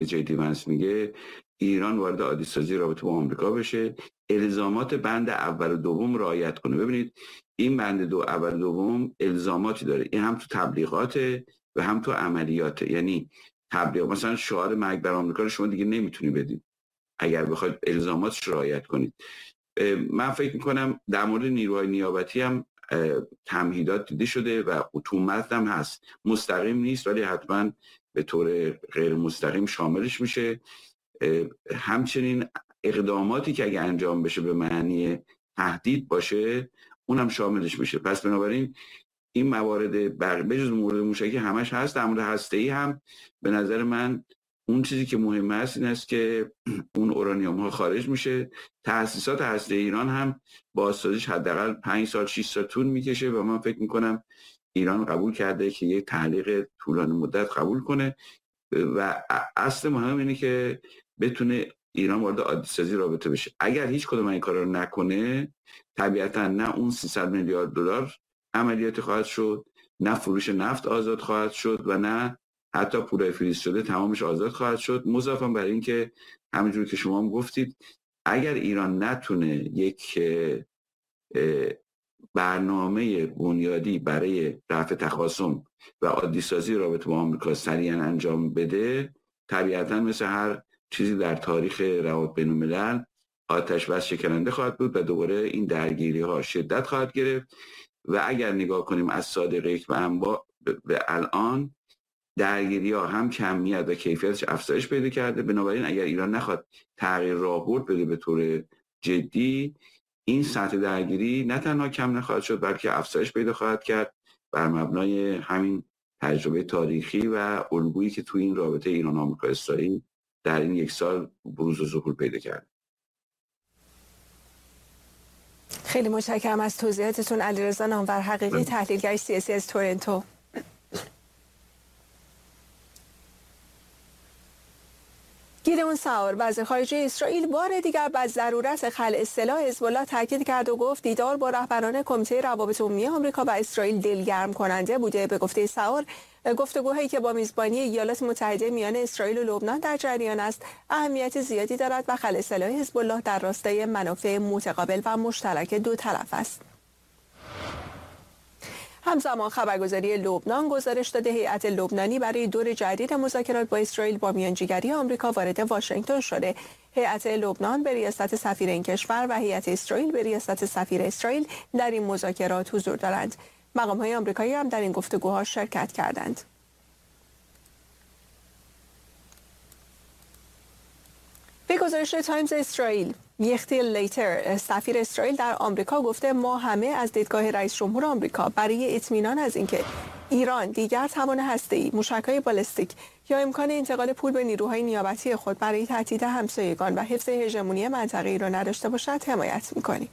جی ونس میگه ایران وارد عادی‌سازی رابطه با آمریکا بشه، الزامات بند اول و دوم رعایت کنه. ببینید این بند دو اول و دوم الزاماتی داره، این هم تو تبلیغات و هم تو عملیات. یعنی تبلیغ مثلا شعار مرگ بر آمریکا رو شما دیگه نمیتونی بدید اگر بخواید الزاماتش رعایت کنید. من فکر میکنم در مورد نیروهای نیابتی هم تمهیدات دیده شده و اتومات هم هست، مستقیم نیست ولی حتما به طور غیر مستقیم شاملش میشه. همچنین اقداماتی که اگه انجام بشه به معنی تهدید باشه اونم شاملش میشه. پس بنابراین این موارد بجز مورد موشکی همش هست. در مورد هسته‌ای هم به نظر من اون چیزی که مهم است این است که اون اورانیوم ها خارج میشه. تأسیسات هسته ایران هم بازسازیش حداقل 5 سال 6 سال طول میکشه و من فکر میکنم ایران قبول کرده که یک تعلیق طولانی مدت قبول کنه و اصل مهم اینه که بتونه ایران وارد عادی‌سازی رابطه بشه. اگر هیچ کدوم این کارا رو نکنه طبیعتا نه اون 300 میلیارد دلار عملیاتی خواهد شد، نه فروش نفت آزاد خواهد شد و نه حتی پولای فریز شده تمامش آزاد خواهد شد. مضافاً بر این که همونجوری که شما هم گفتید اگر ایران نتونه یک برنامه بنیادی برای رفع تخاصم و عادی‌سازی رابطه با آمریکا سریعا انجام بده، طبیعتا مثل هر چیزی در تاریخ روابط بین‌الملل آتش بس شکننده خواهد بود و دوباره این درگیری ها شدت خواهد گرفت. و اگر نگاه کنیم از صادق یک به انباء به الان درگیری ها هم کمیت و کیفیتش افزایش پیدا کرده. بنابراین اگر ایران نخواد تغییر راهبرد بده به طور جدی، این سطح درگیری نه تنها کم نخواهد شد بلکه افزایش پیدا خواهد کرد بر مبنای همین تجربه تاریخی و الگویی که توی این رابطه ایران آمریکا اسرائیل در این یک سال بروز و ظهور پیدا کرد. خیلی متشکرم از توضیحاتتون علیرضا نامور حقیقی، تحلیلگر سیاسی از تورنتو. گیدئون ساور وزیر خارجه اسرائیل بار دیگر بر ضرورت خلع سلاح حزب الله تاکید کرد و گفت دیدار با رهبران کمیته روابط عمومی آمریکا و اسرائیل دلگرم کننده بوده. به گفته ساور گفتگوهایی که با میزبانی ایالات متحده میان اسرائیل و لبنان در جریان است اهمیت زیادی دارد و خلع سلاح حزب الله در راستای منافع متقابل و مشترک دو طرف است. همزمان خبرگزاری لبنان گزارش داده هیئت لبنانی برای دور جدید مذاکرات با اسرائیل با میانجیگری آمریکا وارد واشنگتن شده. هیئت لبنان به ریاست سفیر این کشور و هیئت اسرائیل به ریاست سفیر اسرائیل در این مذاکرات حضور دارند. مقام‌های آمریکایی هم در این گفتگوها شرکت کردند. به گزارش تایمز اسرائیل، یختیل لیتر سفیر اسرائیل در آمریکا گفته ما همه از دیدگاه رئیس جمهور آمریکا برای اطمینان از اینکه ایران دیگر توان هسته‌ای، موشک‌های بالستیک یا امکان انتقال پول به نیروهای نیابتی خود برای تهدید همسایگان و حفظ هژمونی منطقه‌ای را نداشته باشد حمایت می‌کنیم.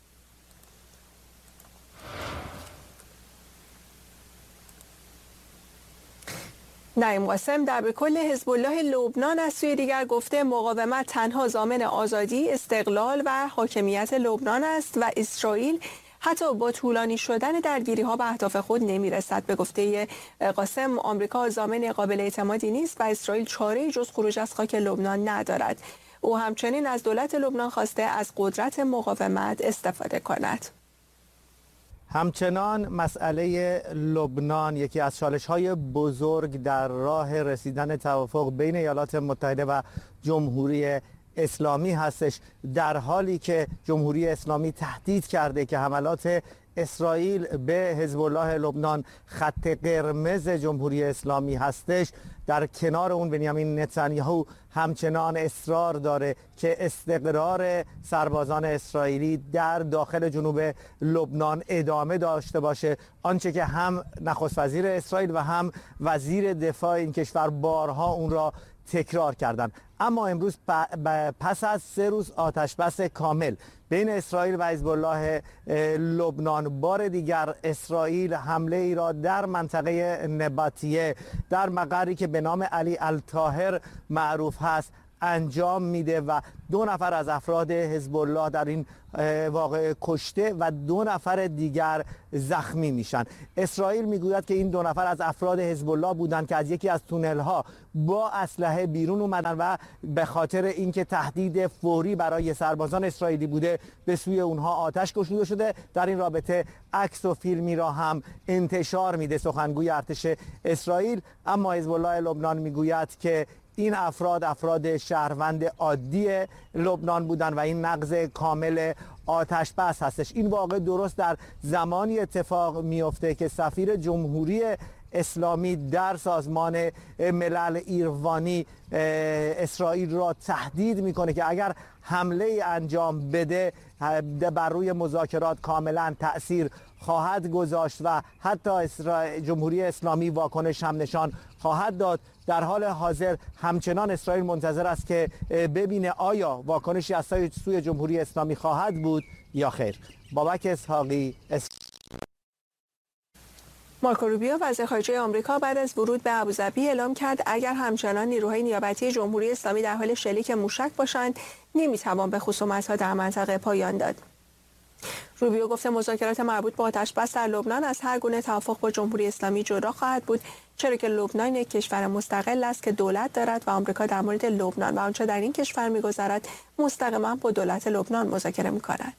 نعیم قاسم در کل حزب الله لبنان از سوی دیگر گفته مقاومت تنها ضامن آزادی، استقلال و حاکمیت لبنان است و اسرائیل حتی با طولانی شدن درگیری‌ها به اهداف خود نمی‌رسد. به گفته قاسم آمریکا ضامن قابل اعتمادی نیست و اسرائیل چاره‌ای جز خروج از خاک لبنان ندارد. او همچنین از دولت لبنان خواسته از قدرت مقاومت استفاده کند. همچنان مسئله لبنان یکی از چالش‌های بزرگ در راه رسیدن توافق بین ایالات متحده و جمهوری اسلامی هستش، در حالی که جمهوری اسلامی تهدید کرده که حملات اسرائیل به حزب الله لبنان خط قرمز جمهوری اسلامی هستش. در کنار اون بنیامین نتانیاهو همچنان اصرار داره که استقرار سربازان اسرائیلی در داخل جنوب لبنان ادامه داشته باشه، آنچه که هم نخست وزیر اسرائیل و هم وزیر دفاع این کشور بارها اون را تکرار کردند. اما امروز پس از 3 روز آتشبس کامل بین اسرائیل و حزب الله لبنان بار دیگر اسرائیل حمله ای را در منطقه نباتیه در مقری که به نام علی الطاهر معروف هست انجام میده و 2 نفر از افراد حزب الله در این واقعه کشته و 2 نفر دیگر زخمی میشن. اسرائیل میگوید که این 2 نفر از افراد حزب الله بودند که از یکی از تونل ها با اسلحه بیرون اومدن و به خاطر اینکه تهدید فوری برای سربازان اسرائیلی بوده به سوی اونها آتش گشوده شده. در این رابطه عکس و فیلمی را هم انتشار میده سخنگوی ارتش اسرائیل. اما حزب الله لبنان میگوید که این افراد شهروند عادی لبنان بودن و این نقض کامل آتش بس هستش. این واقع درست در زمانی اتفاق میفته که سفیر جمهوری اسلامی در سازمان ملل ایروانی اسرائیل را تهدید میکنه که اگر حمله انجام بده بر روی مذاکرات کاملا تأثیر خواهد گذاشت و حتی جمهوری اسلامی واکنش هم نشان خواهد داد. در حال حاضر همچنان اسرائیل منتظر است که ببینه آیا واکنشی از سوی جمهوری اسلامی خواهد بود یا خیر. بابک اسحاقی. مارکو روبیو وزیر خارجه آمریکا بعد از ورود به ابوظبی اعلام کرد اگر همچنان نیروهای نیابتی جمهوری اسلامی در حال شلیک موشک باشند نمیتوان به خصومت‌ها در منطقه پایان داد. روبیو گفته مذاکرات مربوط به آتش‌بس در لبنان از هر گونه توافق با جمهوری اسلامی جدا خواهد بود، چرا که لبنان یک کشور مستقل است که دولت دارد و آمریکا در مورد لبنان و آنچه در این کشور می‌گذرد مستقیما با دولت لبنان مذاکره می‌کند.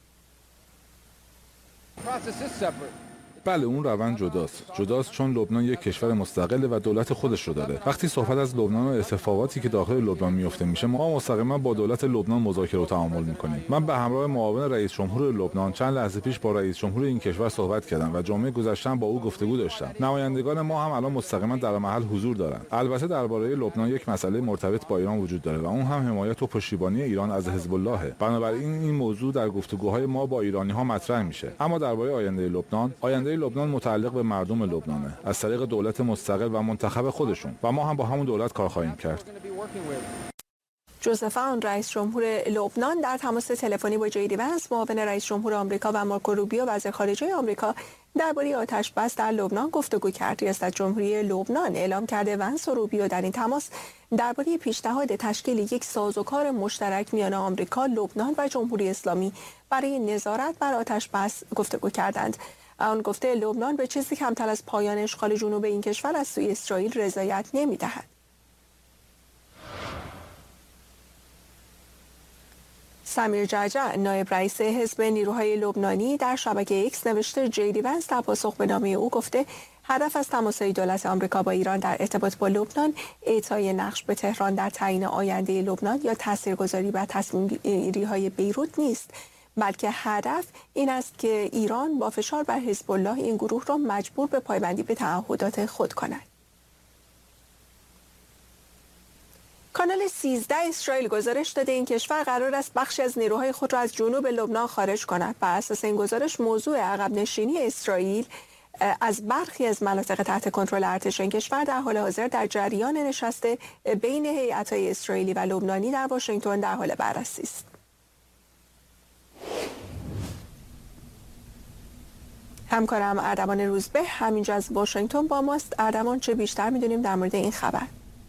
بله، اون روند جداست چون لبنان یک کشور مستقله و دولت خودش رو داره. وقتی صحبت از لبنان و اتفاقاتی که داخل لبنان میفته میشه، ما مستقیما با دولت لبنان مذاکره و تعامل میکنیم. من به همراه معاون رئیس جمهور لبنان چند لحظه پیش با رئیس جمهور این کشور صحبت کردم و جمعه گذشته با او گفتگو داشتم. نمایندگان ما هم الان مستقیما در محل حضور دارن. البته درباره لبنان یک مسئله مرتبط با ایران وجود داره و اون هم حمایت و پشتیبانی ایران از حزب الله. بنابراین این موضوع در گفتگوهای ما با ایرانی‌ها مطرح میشه. اما درباره آینده لبنان متعلق به مردم لبنانه از طریق دولت مستقل و منتخب خودشون و ما هم با همون دولت کار خواهیم کرد. جوزف آون رئیس جمهور لبنان در تماس تلفنی با جی دی ونس معاون رئیس جمهور آمریکا و مارکو روبیو وزیر خارجه آمریکا درباره آتش‌بس در لبنان گفتگو کرد. ریاست جمهوری لبنان اعلام کرده ونس و روبیو در این تماس درباره پیشنهاد تشکیل یک سازوکار مشترک میان آمریکا، لبنان و جمهوری اسلامی برای نظارت بر آتش‌بس گفتگو کردند. آن گفته لبنان به چیزی کمتر از پایان اشغال جنوب این کشور از سوی اسرائیل رضایت نمی‌دهد. سمیر جعجع نایب رئیس حزب نیروهای لبنانی در شبکه ایکس نوشته جی دی ونس در پاسخ به نامه او گفته هدف از تماس‌های دولت آمریکا با ایران در ارتباط با لبنان اعطای نقش به تهران در تعیین آینده لبنان یا تاثیرگذاری بر تصمیم‌گیری‌های بیروت نیست، بلکه هدف این است که ایران با فشار بر حزب الله این گروه را مجبور به پایبندی به تعهدات خود کند. کانال 13 اسرائیل گزارش داده این کشور قرار است بخشی از نیروهای خود را از جنوب لبنان خارج کند. بر اساس این گزارش موضوع عقب نشینی اسرائیل از برخی از مناطق تحت کنترل ارتش این کشور در حال حاضر در جریان نشست بین هیئت‌های اسرائیلی و لبنانی در واشنگتن در حال بررسی است. همکارم اردوان روزبه همینجا از واشنگتن با ماست. اردوان، چه بیشتر میدونیم در مورد این خبر؟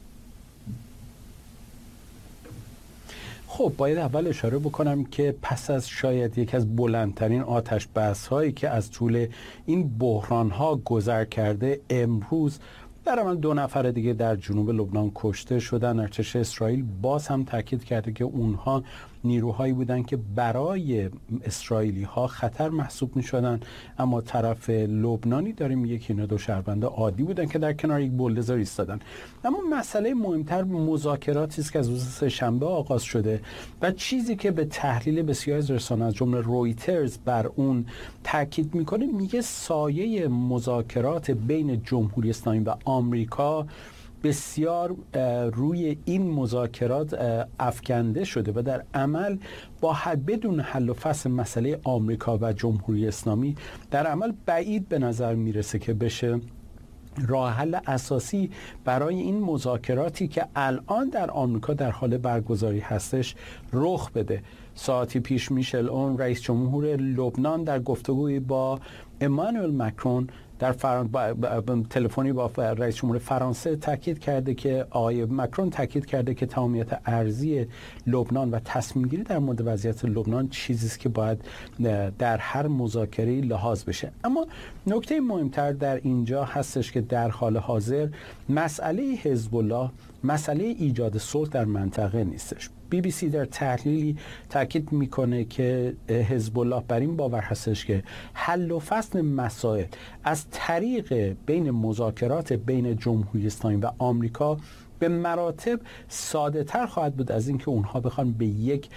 خب باید اول اشاره بکنم که پس از شاید یکی از بلندترین آتش بس هایی که از طول این بحران ها گذر کرده، امروز در عمل 2 نفر دیگه در جنوب لبنان کشته شدن. ارتش اسرائیل باز هم تاکید کرده که اونها نیروهایی بودن که برای اسرائیلی ها خطر محسوب می شدن، اما طرف لبنانی داره میگه که اینا 2 شهروند عادی بودن که در کنار یک بولدوزر ایستادن. اما مسئله مهمتر مذاکراتی است که از روز سه‌شنبه آغاز شده و چیزی که به تحلیل بسیاری از رسانه‌ها از جمله رویترز بر اون تاکید میکنه، میگه سایه مذاکرات بین جمهوری اسلامی و آمریکا بسیار روی این مذاکرات افکنده شده و در عمل با بدون حل و فصل مسئله آمریکا و جمهوری اسلامی در عمل بعید به نظر میرسه که بشه راه حل اساسی برای این مذاکراتی که الان در آمریکا در حال برگزاری هستش رخ بده. ساعتی پیش میشل اون رئیس جمهور لبنان در گفتگوی با امانوئل مکرون در تلفنی با رئیس جمهور فرانسه تاکید کرده که آقای مکرون تاکید کرده که تمامیت ارضی لبنان و تصمیم گیری در مورد وضعیت لبنان چیزی است که باید در هر مذاکره‌ای لحاظ بشه. اما نکته مهمتر در اینجا هستش که در حال حاضر مسئله حزب الله مسئله ایجاد صلح در منطقه نیستش. BBC در تحلیلی تاکید میکنه که حزب الله بر این باور هستش که حل و فصل مسائل از طریق بین مذاکرات بین جمهوری اسلامی و آمریکا به مراتب ساده تر خواهد بود از اینکه اونها بخوان به یک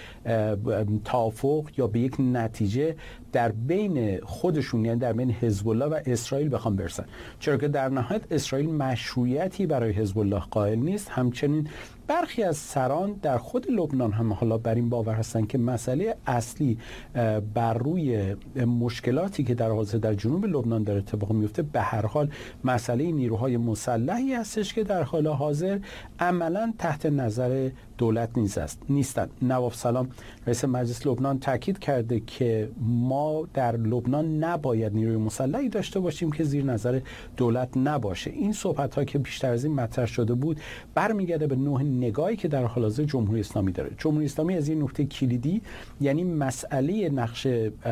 توافق یا به یک نتیجه در بین خودشون، یعنی در بین حزب الله و اسرائیل بخوان برسن، چرا که در نهایت اسرائیل مشروعیتی برای حزب الله قائل نیست. همچنین برخی از سران در خود لبنان هم حالا بر این باور هستند که مسئله اصلی بر روی مشکلاتی که در حال در جنوب لبنان در اتفاق میفته به هر حال مسئله نیروهای مسلحی هستش که در حال حاضر عملا تحت نظر دولت نیستند. نواف سلام رئیس مجلس لبنان تاکید کرده که ما در لبنان نباید نیروی مسلحی داشته باشیم که زیر نظر دولت نباشه. این صحبت ها که بیشتر از این مطرح شده بود برمیگرده به نوع نگاهی که در حال حاضر جمهوری اسلامی داره. جمهوری اسلامی از این نکته کلیدی، یعنی مسئله نقش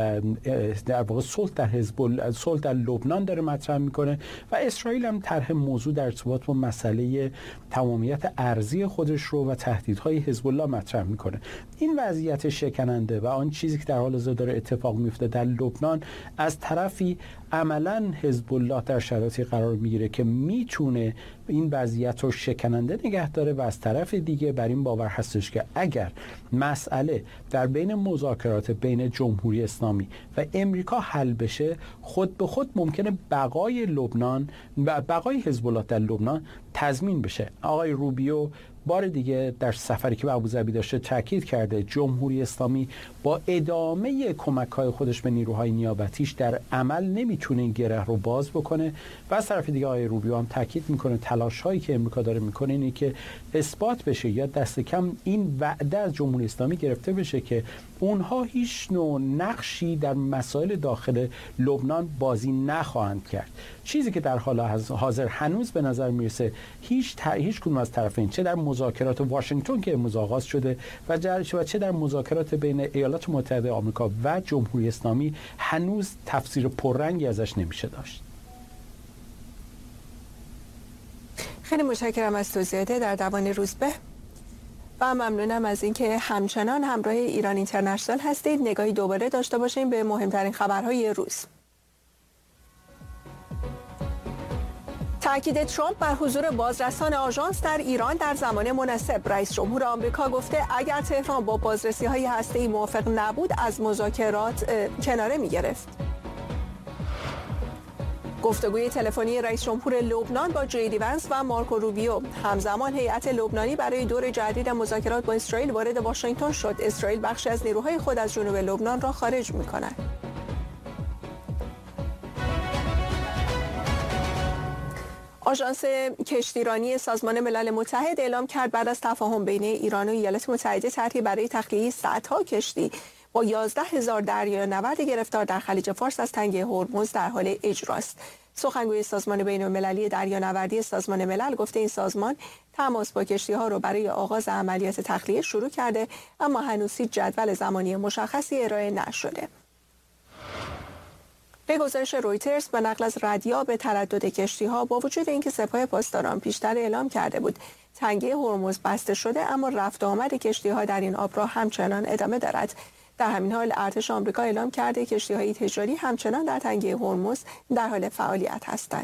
در واقع صلح در لبنان داره مطرح میکنه و اسرائیل هم طرح موضوع در ارتباط با مسئله تمامیت ارضی خودش رو و تهدیدهای حزب الله مطرح میکنه. این وضعیت شکننده و آن چیزی که در حال حاضر داره اتفاق میفته در لبنان، از طرفی عملاً حزب الله در شرایطی قرار میگیره که میتونه این وضعیت رو شکننده نگه داره و از طرف دیگه بر این باور هستش که اگر مسئله در بین مذاکرات بین جمهوری اسلامی و امریکا حل بشه، خود به خود ممکنه بقای لبنان و بقای حزب الله در لبنان تضمین بشه. آقای روبیو بار دیگه در سفری که به ابوظبی داشته تاکید کرده جمهوری اسلامی با ادامه کمک‌های خودش به نیروهای نیابتیش در عمل نمیتونه این گره رو باز بکنه و از طرف دیگه آقای روبیو هم تاکید میکنه تلاش‌هایی که امریکا داره میکنه اینه که اثبات بشه یا دست کم این وعده از جمهوری اسلامی گرفته بشه که اونها هیچ نوع نقشی در مسائل داخل لبنان بازی نخواهند کرد. چیزی که در حال حاضر هنوز به نظر میرسه هیچ کدوم از طرفین، چه در مذاکرات واشنگتن که امروز آغاز شده و چه در مذاکرات بین ایالات متحده آمریکا و جمهوری اسلامی، هنوز تفسیر پررنگی ازش نمیشه داشت. خیلی متشکرم از توضیحات در دوان روزبه و ممنونم از اینکه همچنان همراه ایران اینترنشنال هستید. نگاهی دوباره داشته باشیم به مهمترین خبرهای روز. تاکید ترامپ بر حضور بازرسان آژانس در ایران در زمان مناسب. رئیس جمهور آمریکا گفته اگر تهران با بازرسی‌های هسته‌ای موافق نبود از مذاکرات کناره می‌گرفت. گفتگوی تلفنی رئیس جمهور لبنان با جی دی ونس و مارکو روبیو. همزمان هیئت لبنانی برای دور جدید مذاکرات با اسرائیل وارد واشنگتن شد. اسرائیل بخشی از نیروهای خود از جنوب لبنان را خارج می‌کند. آژانس کشتیرانی سازمان ملل متحد اعلام کرد بعد از تفاهم بین ایران و ایالات متحده طرحی برای تخلیه صدها کشتی با 11,000 دریانورد گرفتار در خلیج فارس از تنگه هرمز در حال اجراست. سخنگوی سازمان بین‌المللی دریانوردی سازمان ملل گفته این سازمان تماس با کشتی‌ها را برای آغاز عملیات تخلیه شروع کرده، اما هنوز هیچ جدول زمانی مشخصی ارائه نشده. به گزارش رویترز و نقل از ردیاب تردد کشتی‌ها، با وجود اینکه سپاه پاسداران پیشتر اعلام کرده بود تنگه هرمز بسته شده، اما رفت و آمد کشتی‌ها در این آب را همچنان ادامه دارد. در همین حال ارتش آمریکا اعلام کرده کشتی‌های تجاری همچنان در تنگه هرمز در حال فعالیت هستند.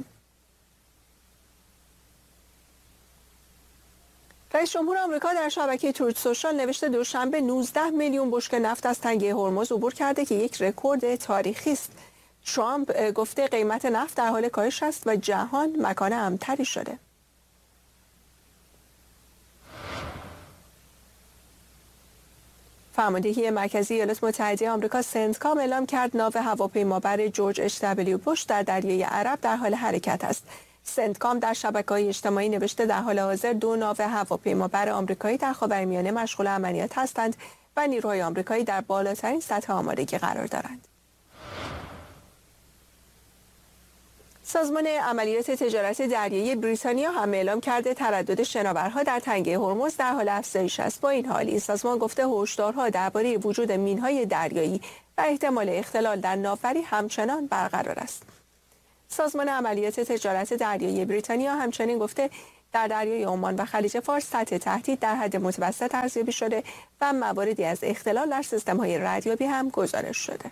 رئیس جمهور آمریکا در شبکه تروت سوشال نوشته دوشنبه 19 میلیون بشکه نفت از تنگه هرمز عبور کرده که یک رکورد تاریخی است. ترامپ گفته قیمت نفت در حال کاهش است و جهان مکان امن‌تری شده. فرماندهی مرکزی ایالات متحده آمریکا سنتکام اعلام کرد ناو هواپیمابر جورج اچ دبلیو بوش در دریای عرب در حال حرکت است. سنتکام در شبکه‌های اجتماعی نوشته در حال حاضر 2 ناو هواپیمابر آمریکایی در خاورمیانه مشغول عملیات هستند و نیروهای آمریکایی در بالاترین سطح آمادگی قرار دارند. سازمان عملیات تجارت دریایی بریتانیا هم اعلام کرده تردد شناورها در تنگه هرمز در حال افزایش است. با این حال این سازمان گفته هشدارها درباره وجود مین‌های دریایی و احتمال اختلال در ناوبری همچنان برقرار است. سازمان عملیات تجارت دریایی بریتانیا همچنین گفته در دریای عمان و خلیج فارس سطح تهدید در حد متوسط ارزیابی شده و مواردی از اختلال در سیستم‌های ردیابی هم گزارش شده.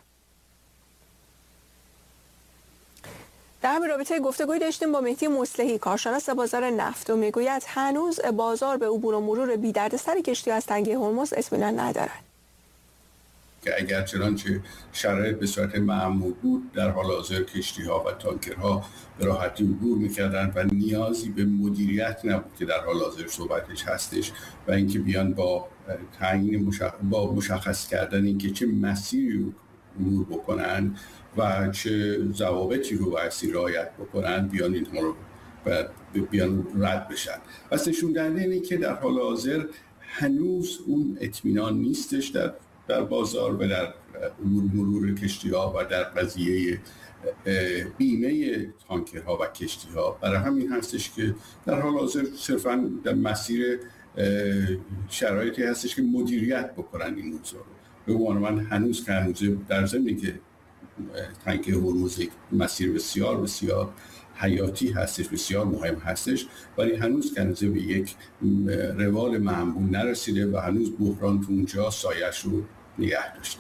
در همین رابطه گفتگوی داشتیم با مهدی مصلحی، کارشناس بازار نفت، و میگوید هنوز بازار به عبور و مرور بی دردسر کشتی‌ها از تنگه هرمز اطمینان ندارد. که اگر چنانچه شرایط به صورت معمول بود در حال حاضر کشتی‌ها و تانکرها به راحتی عبور می‌کردند و نیازی به مدیریت نبود که در حال حاضر صحبتش هستش و اینکه بیان با تعیین با مشخص کردن اینکه چه مسیری رو عبور بکنن و چه ضوابطی رو بایستی رعایت بکنن بیان اینها رو بیان رد بشن. پس نشون دهنده اینه که در حال حاضر هنوز اون اطمینان نیستش در بازار و در مرور کشتی‌ها و در قضیه بیمه تانکرها و کشتی‌ها. برای همین هستش که در حال حاضر صرفاً در مسیر شرایطی هستش که مدیریت بکنن این موضوع رو. به عنوان من هنوز در ضمنی که تنگه هرمز یک مسیر بسیار بسیار حیاتی هستش، بسیار مهم هستش، ولی هنوز به یک روال معمول نرسیده و هنوز بحران تو اونجا سایه‌اش رو نگه داشته.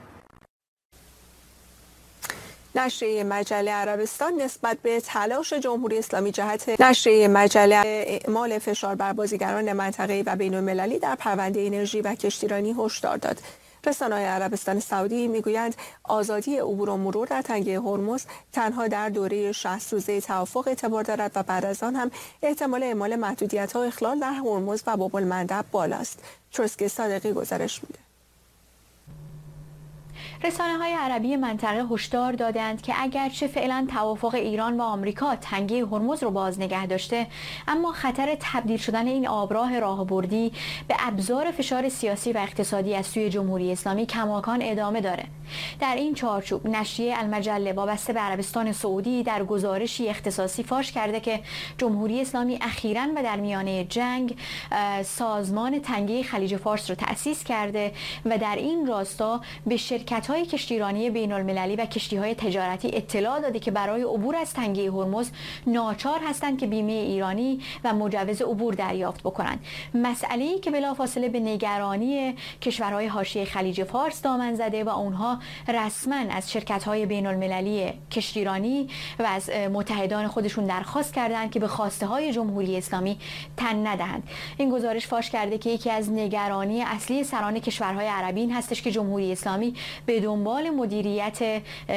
نشریه مجله عربستان نسبت به تلاش جمهوری اسلامی جهت نشریه مجله اعمال فشار بر بازیگران منطقه‌ای و بین‌المللی در پرونده انرژی و کشتیرانی هشدار داد. رسانه‌های عربستان سعودی میگویند آزادی عبور و مرور در تنگه هرمز تنها در دوره 60 روزه توافق اعتبار دارد و بعد از آن هم احتمال اعمال محدودیت‌ها و اخلال در هرمز و باب المندب بالاست. چرسکی صادقی گزارش میده. رسانه‌های عربی منطقه هشدار دادند که اگرچه فعلا توافق ایران و آمریکا تنگه هرمز رو باز نگه داشته، اما خطر تبدیل شدن این آبراه راهبردی به ابزار فشار سیاسی و اقتصادی از سوی جمهوری اسلامی کماکان ادامه داره. در این چارچوب نشریه المجله وابسته به عربستان سعودی در گزارشی اختصاصی فاش کرده که جمهوری اسلامی اخیراً و در میانه جنگ سازمان تنگه خلیج فارس رو تأسیس کرده و در این راستا به شرکت‌های کشتیرانی بین‌المللی و کشتی‌های تجارتی اطلاع داده که برای عبور از تنگه هرمز ناچار هستند که بیمه ایرانی و مجوز عبور دریافت بکنند. مسئله‌ای که بلافاصله به نگرانی کشورهای حاشیه خلیج فارس دامن زده و اونها رسما از شرکت‌های بین‌المللی کشتیرانی و از متحدان خودشون درخواست کردند که به خواسته‌های جمهوری اسلامی تن ندهند. این گزارش فاش کرده که یکی از نگرانی اصلی سران کشورهای عربی این هستش که جمهوری اسلامی به دنبال مدیریت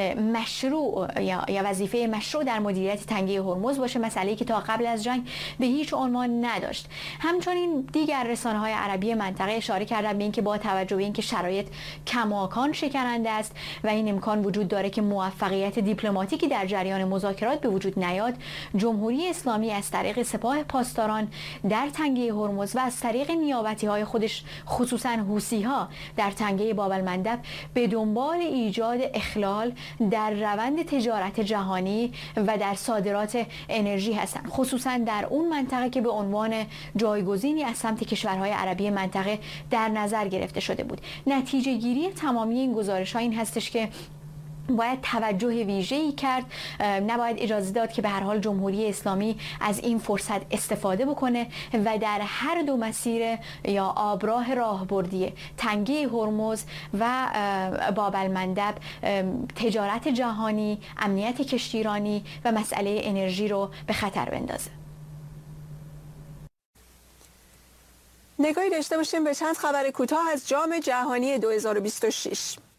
مشروع یا وظیفه مشروع در مدیریت تنگه هرمز باشه، مسئله‌ای که تا قبل از جنگ به هیچ عنوان نداشت. همچنین دیگر رسانه‌های عربی منطقه اشاره کردند به اینکه با توجه به اینکه شرایط کماکان شکننده است و این امکان وجود داره که موفقیت دیپلماتیکی در جریان مذاکرات به وجود نیاد، جمهوری اسلامی از طریق سپاه پاسداران در تنگه هرمز و از طریق نیابتی‌های خودش خصوصاً حوثی‌ها در تنگه باب المندب به دنبال ایجاد اخلال در روند تجارت جهانی و در صادرات انرژی هستند، خصوصا در اون منطقه که به عنوان جایگزینی از سمت کشورهای عربی منطقه در نظر گرفته شده بود. نتیجه گیری تمامی این گزارش‌ها این هستش که باید توجه ویژه‌ای کرد، نباید اجازه داد که به هر حال جمهوری اسلامی از این فرصت استفاده بکنه و در هر دو مسیر یا آبراه راهبردی تنگه هرمز و باب المندب تجارت جهانی، امنیت کشتیرانی و مسئله انرژی رو به خطر بندازه. نگاهی داشته باشیم به چند خبر کوتاه از جام جهانی 2026.